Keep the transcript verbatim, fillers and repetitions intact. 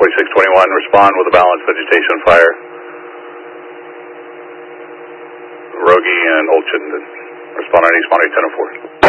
forty-six twenty-one, respond with a balanced vegetation fire. Rogie and Old Chittenden. Respond on East Monterey ten oh four.